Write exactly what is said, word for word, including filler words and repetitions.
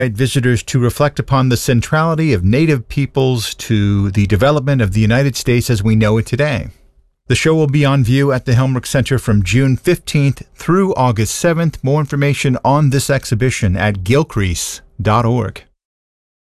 visitors to reflect upon the centrality of Native peoples to the development of the United States as we know it today. The show will be on view at the Helmrich Center from June fifteenth through August seventh. More information on this exhibition at gilcrease dot org.